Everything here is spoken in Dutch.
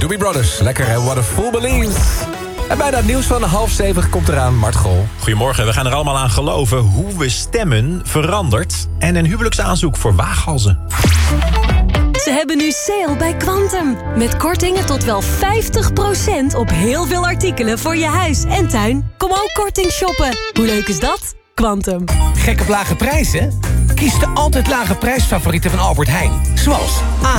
Doobie Brothers, lekker hè, what a fool believes. En bijna het nieuws van 6:30 komt eraan, Mart Gol. Goedemorgen, we gaan er allemaal aan geloven hoe we stemmen verandert. En een huwelijksaanzoek voor waaghalzen. Ze hebben nu sale bij Quantum. Met kortingen tot wel 50% op heel veel artikelen voor je huis en tuin. Kom ook korting shoppen. Hoe leuk is dat? Quantum. Gek op lage prijzen? Kies de altijd lage prijsfavorieten van Albert Heijn. Zoals